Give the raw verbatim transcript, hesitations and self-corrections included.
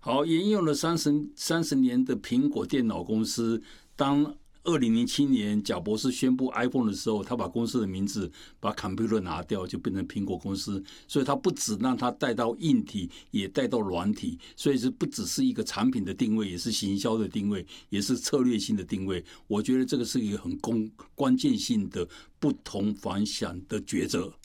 好，沿用了三十三十年的苹果电脑公司，当二零零七年贾博士宣布 iPhone 的时候，他把公司的名字把 computer 拿掉，就变成苹果公司。所以他不只让它带到硬体，也带到软体，所以是不只是一个产品的定位，也是行销的定位，也是策略性的定位。我觉得这个是一个很关关键性的不同凡响的抉择。